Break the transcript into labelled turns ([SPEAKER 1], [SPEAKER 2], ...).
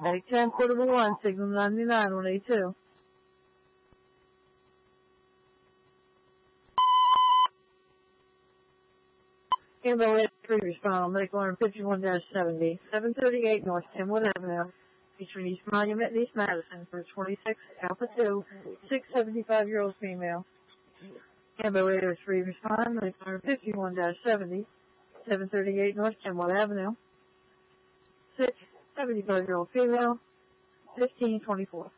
[SPEAKER 1] Medic 10, Portable 1, Signal 99, 182. Ambo 3, respond on Medical Alarm 51-70, 738 North Kenwood Avenue, between East Monument and East Madison, for 26 Alpha 2, 675-year-old female. Ambo 803, respond, Medical Alarm 51-70, 738 North Kenwood Avenue, 675-year-old female, 1524.